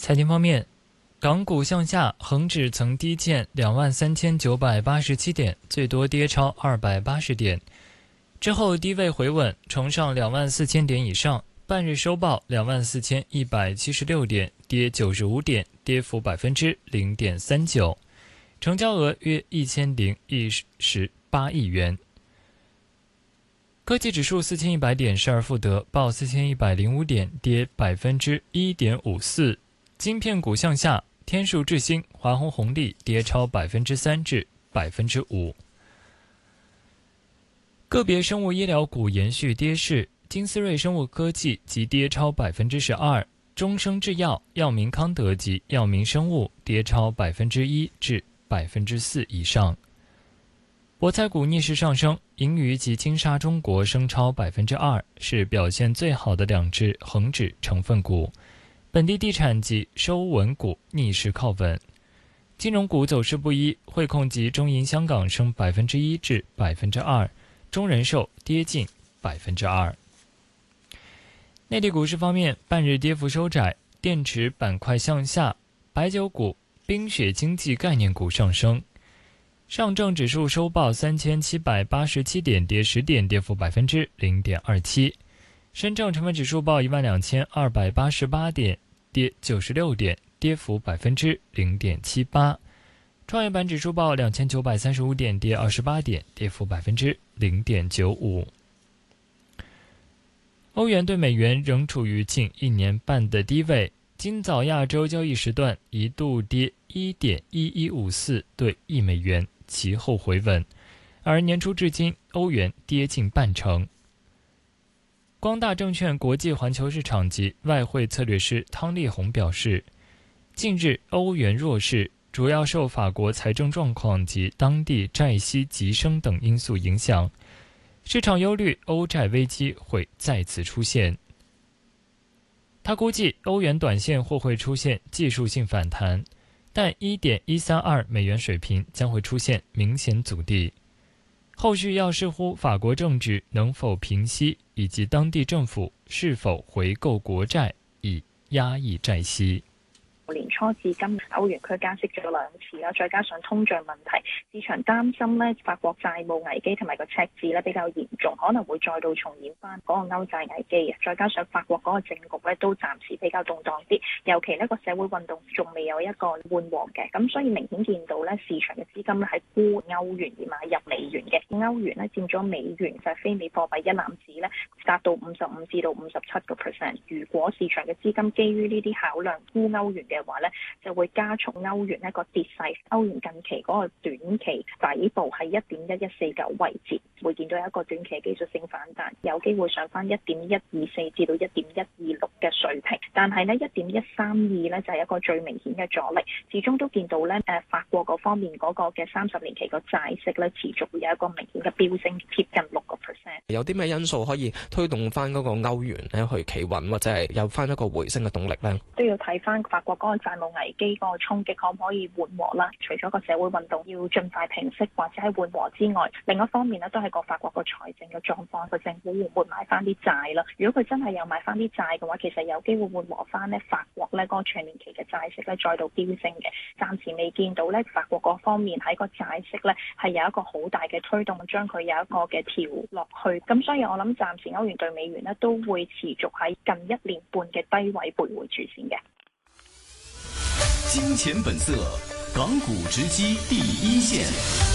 财经方面，港股向下，恒指曾低见23,987点，最多跌超280点，之后低位回稳，重上24,000点以上。半日收报24,176点，跌95点，跌幅0.39%，成交额约1018亿元。科技指数4100点失而复得，报4105点，跌1.54%。晶片股向下，天数智新、华虹红利跌超3%至5%。个别生物医疗股延续跌势，金斯瑞生物科技急跌超12%，中生制药、药明康德及药明生物跌超1%至4%以上。博彩股逆势上升，银娱及金沙中国升超2%，是表现最好的两只恒指成分股。本地地产及收稳股逆势靠稳，金融股走势不一，汇控及中银香港升1%至2%，中人寿跌近2%。内地股市方面，半日跌幅收窄，电池板块向下，白酒股、冰雪经济概念股上升。上证指数收报3787点，跌10点，跌幅0.27%。深证成分指数报12288点，跌96点，跌幅0.78%。创业板指数报2935点，跌28点，跌幅0.95%。欧元对美元仍处于近1年半的低位，今早亚洲交易时段一度跌1.1154对1美元，其后回稳，而年初至今欧元跌近半成。光大证券国际环球市场及外汇策略师汤立红表示，近日欧元弱势，主要受法国财政状况及当地债息急升等因素影响，市场忧虑欧债危机会再次出现。他估计欧元短线或会出现技术性反弹，但1.132美元水平将会出现明显阻力。后续要视乎法国政治能否平息，以及当地政府是否回购國債以壓抑債息。 年初至今，歐元區加息咗2次啦，再加上通脹問題，市場擔心咧法國債務危機同埋個赤字咧比較嚴重，可能會再度重演翻嗰個歐債危機嘅。再加上法國嗰個政局咧都暫時比較動盪啲，尤其呢個社會運動仲未有一個緩和嘅，咁所以明顯見到咧市場嘅資金咧係沽歐元而買入美元嘅。歐元咧佔咗美元就係非美貨幣一籃子咧達到55%至57%。如果市場嘅資金基於呢啲考量沽歐元嘅話咧，就會加速歐元一個跌勢。歐元近期嗰個短期底部係1.1149位置，會見到一個短期技術性反彈，有機會上翻1.124至到1.126嘅水平。但係呢1.132呢就係一個最明顯嘅阻力。始終都見到呢法國嗰方面嗰個嘅30年期個債息呢持續會有一個明顯嘅飆升，貼近6%。 有啲咩因素可以推動翻嗰個歐元呢去企穩，或者係有翻一個回升嘅動力呢？ 都要睇翻法國嗰個債務危機嗰個衝擊可唔可以緩和啦？除咗個社會運動要盡快平息或者係緩和之外，另一方面呢都係個法國個財政嘅狀況，個政府會唔會買翻啲債啦？如果佢真係有買翻啲債嘅話，其實有機會緩和翻呢法國呢嗰個長年期嘅債息呢再度飆升嘅。暫時未見到呢法國嗰方面喺個債息呢係有一個好大嘅推動，將佢有一個嘅調落去。咁所以我諗暫時歐元對美元呢都會持續喺近1年半嘅低位徘徊住先嘅。 金錢本色，港股直擊第一線。